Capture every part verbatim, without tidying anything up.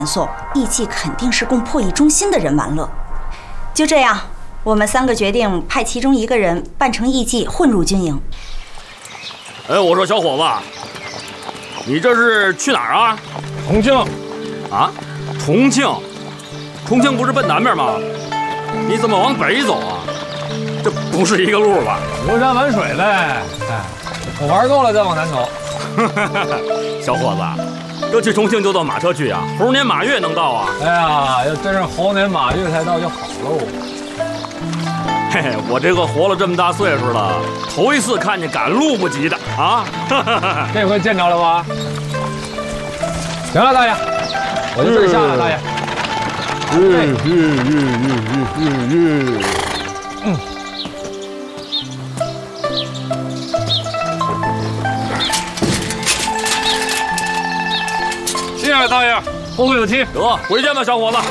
肃，艺伎肯定是供破译中心的人玩乐。就这样，我们三个决定派其中一个人扮成艺伎混入军营。 哎，我说小伙子，你这是去哪儿啊？ 重庆。 啊？重庆？重庆不是奔南边吗？你怎么往北走啊？这不是一个路吧？ 游山玩水呗。哎，我玩够了再往南走。 小伙子。要去重庆就坐马车去啊，猴年马月能到啊！ 哎呀，要真是猴年马月才到就好喽。 嘿嘿，我这个活了这么大岁数了，头一次看见赶路不及的啊！ 这回见着了吧？行了，大爷，我就这里下了，大爷。嗯嗯嗯嗯嗯嗯嗯。谢谢大爷，后会有期。 得，回见吧，小伙子。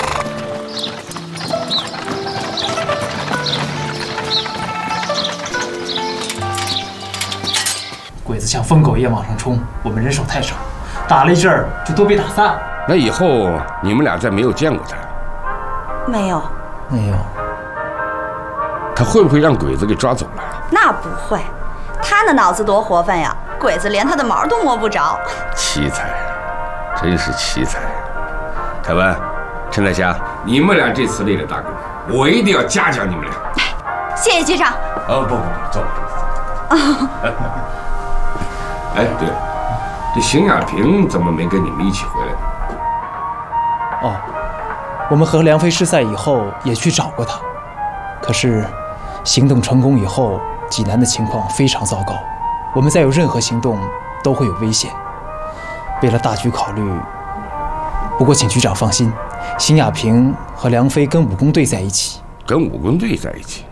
鬼子像疯狗一样往上冲，我们人手太少，打了一阵儿就都被打散。 那以后你们俩再没有见过他？ 没有， 没有。 他会不会让鬼子给抓走了？ 那不会，他那脑子多活泛呀，鬼子连他的毛都摸不着。 奇才。真是奇才！台湾、陈在霞，你们俩这次立了大功，我一定要嘉奖你们俩。 谢谢局长。 哦，不不不，走。哦。哎，对了，这邢亚平怎么没跟你们一起回来呢？ 哦，我们和梁飞失散以后也去找过他，可是行动成功以后，济南的情况非常糟糕，我们再有任何行动都会有危险。为了大局考虑，不过请局长放心，邢亚平和梁飞跟武工队在一起。 跟武工队在一起？